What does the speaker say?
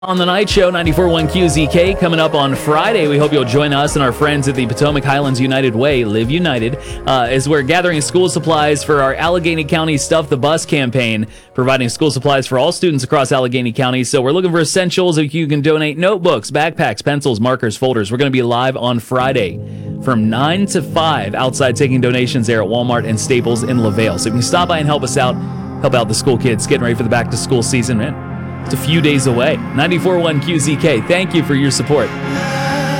On the night show, 94.1 QZK, coming up on Friday. We hope you'll join us and our friends at the Potomac Highlands United Way, Live United, as we're gathering school supplies for our Allegheny County Stuff the Bus campaign, providing school supplies for all students across Allegheny County. So we're looking for essentials. You can donate notebooks, backpacks, pencils, markers, folders. We're going to be live on Friday from 9 to 5 outside taking donations there at Walmart and Staples in LaVale. So if you can stop by and help us out, help out the school kids getting ready for the back-to-school season, man. It's a few days away. 94.1 QZK, thank you for your support.